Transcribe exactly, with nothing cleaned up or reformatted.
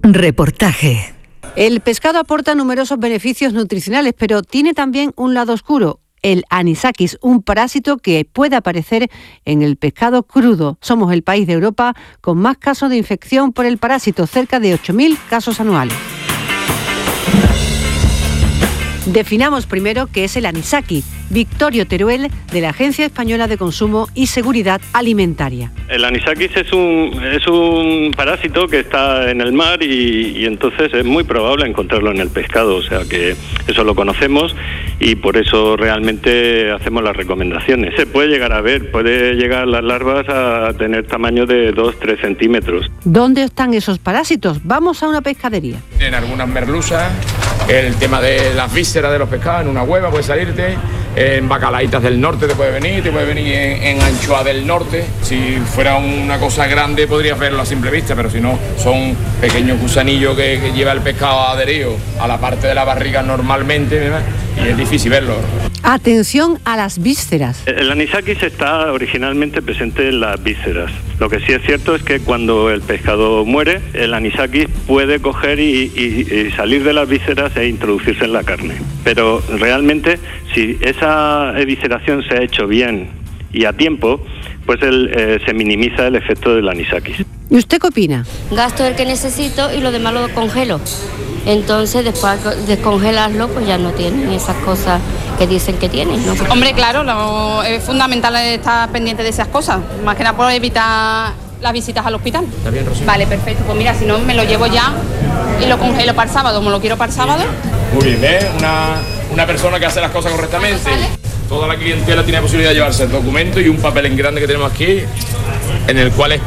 Reportaje. El pescado aporta numerosos beneficios nutricionales, pero tiene también un lado oscuro, el anisakis, un parásito que puede aparecer en el pescado crudo. Somos el país de Europa con más casos de infección por el parásito, cerca de ocho mil casos anuales. Definamos primero qué es el anisakis. Victorio Teruel, de la Agencia Española de Consumo y Seguridad Alimentaria. El anisakis es un, es un parásito que está en el mar y, y entonces es muy probable encontrarlo en el pescado, o sea que eso lo conocemos y por eso realmente hacemos las recomendaciones. Se puede llegar a ver, puede llegar las larvas a tener tamaño de dos a tres centímetros. ¿Dónde están esos parásitos? Vamos a una pescadería. En algunas merluzas, el tema de las vísceras de los pescados, en una hueva puede salirte. En bacalaitas del norte te puede venir, te puede venir en, en anchoa del norte. Si fuera una cosa grande podrías verlo a simple vista, pero si no, son pequeños gusanillos que, que lleva el pescado adherido a la parte de la barriga normalmente, ¿verdad? Y es difícil verlo. Atención a las vísceras. El anisakis está originalmente presente en las vísceras. Lo que sí es cierto es que cuando el pescado muere, el anisakis puede coger y, y, y salir de las vísceras e introducirse en la carne. Pero realmente, si esa evisceración se ha hecho bien y a tiempo, pues el, eh, se minimiza el efecto del anisakis. ¿Y usted qué opina? Gasto el que necesito y lo demás lo congelo. Entonces, después de descongelarlo, pues ya no tienen esas cosas que dicen que tienen, ¿no? Hombre, claro, lo, es fundamental estar pendiente de esas cosas, más que nada por evitar las visitas al hospital. ¿Está bien, Rocío? Vale, perfecto. Pues mira, si no, me lo llevo ya y lo congelo para el sábado, como lo quiero para el sábado. Muy bien, ¿ves? Una, una persona que hace las cosas correctamente. Toda la clientela tiene posibilidad de llevarse el documento y un papel en grande que tenemos aquí, en el cual es